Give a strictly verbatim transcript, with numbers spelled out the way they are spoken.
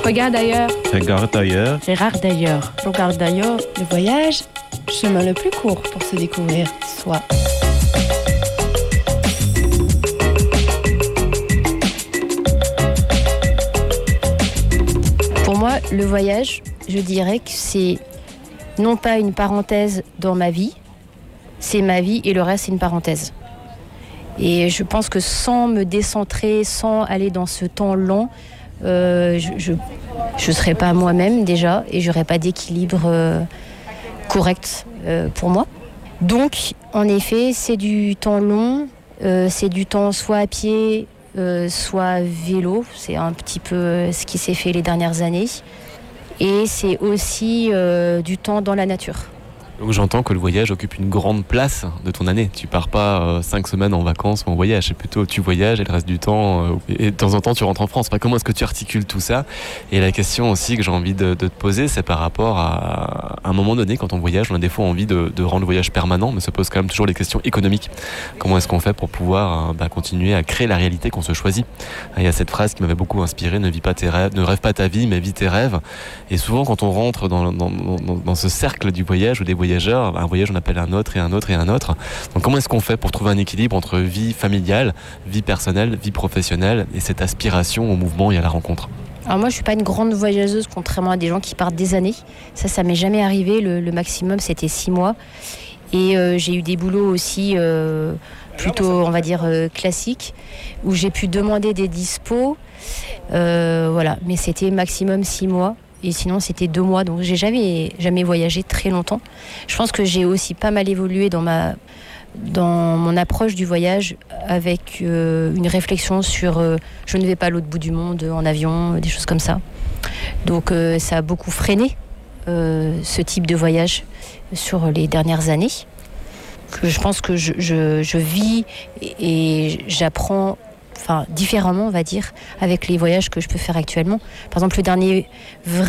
Regarde ailleurs. Regarde ailleurs. Regarde d'ailleurs. Regarde d'ailleurs. Le voyage, chemin le plus court pour se découvrir soi. Pour moi, le voyage, je dirais que c'est non pas une parenthèse dans ma vie, c'est ma vie et le reste, c'est une parenthèse. Et je pense que sans me décentrer, sans aller dans ce temps lent, euh, je ne serais pas moi-même déjà et je n'aurais pas d'équilibre euh, correct euh, pour moi. Donc, en effet, c'est du temps long, euh, c'est du temps soit à pied, euh, soit vélo. C'est un petit peu ce qui s'est fait les dernières années. Et c'est aussi euh, du temps dans la nature. Donc j'entends que le voyage occupe une grande place de ton année. Tu pars pas euh, cinq semaines en vacances ou en voyage, c'est plutôt tu voyages et le reste du temps, euh, et de temps en temps tu rentres en France. Enfin, comment est-ce que tu articules tout ça ? Et la question aussi que j'ai envie de, de te poser, c'est par rapport à, à un moment donné, quand on voyage, on a des fois envie de, de rendre le voyage permanent, mais se pose quand même toujours les questions économiques. Comment est-ce qu'on fait pour pouvoir euh, bah, continuer à créer la réalité qu'on se choisit ? Il y a cette phrase qui m'avait beaucoup inspiré, ne vis pas tes rêves, ne rêve pas ta vie, mais vis tes rêves. Et souvent quand on rentre dans, dans, dans, dans ce cercle du voyage ou des voyageurs, un voyage on appelle un autre et un autre et un autre. Donc comment est-ce qu'on fait pour trouver un équilibre entre vie familiale, vie personnelle, vie professionnelle et cette aspiration au mouvement et à la rencontre ? Alors moi je suis pas une grande voyageuse, contrairement à des gens qui partent des années. Ça, ça m'est jamais arrivé. Le, le maximum c'était six mois. Et euh, j'ai eu des boulots aussi euh, plutôt, on va dire, euh, classiques, où j'ai pu demander des dispos. Euh, voilà, mais c'était maximum six mois. Et sinon, c'était deux mois. Donc, j'ai jamais, jamais voyagé très longtemps. Je pense que j'ai aussi pas mal évolué dans, ma, dans mon approche du voyage avec euh, une réflexion sur euh, je ne vais pas à l'autre bout du monde en avion, des choses comme ça. Donc, euh, ça a beaucoup freiné euh, ce type de voyage sur les dernières années. Que je pense que je, je, je vis et, et j'apprends enfin, différemment, on va dire, avec les voyages que je peux faire actuellement. Par exemple, le dernier vrai